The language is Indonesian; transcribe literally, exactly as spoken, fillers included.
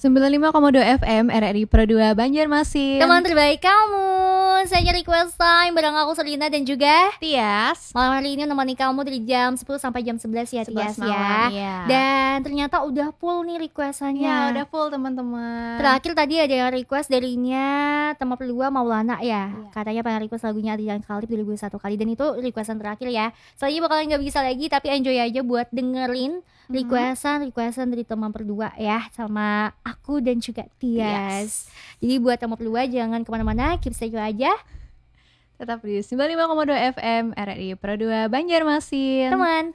sembilan puluh lima koma dua F M R R I Pro dua Banjarmasin. Teman terbaik kamu. Saya request time bareng aku Selina dan juga Tias. Malam hari ini menemani kamu dari jam sepuluh sampai jam sebelas ya Tias ya. Iya. Dan ternyata udah full nih requestannya. Ya udah full teman-teman. Terakhir tadi ada yang request darinya Teman Kedua Maulana ya. Iya. Katanya pengen request lagunya Adilan Khalif dua ribu satu kali. Dan itu requestan terakhir ya. Selanjutnya bakalan gak bisa lagi, tapi enjoy aja buat dengerin requestan requestan dari teman berdua ya, sama aku dan juga Tias. Jadi buat teman berdua jangan kemana-mana, keep stay tune aja. Tetap di sembilan puluh lima koma dua F M R R I Pro dua Banjarmasin. Teman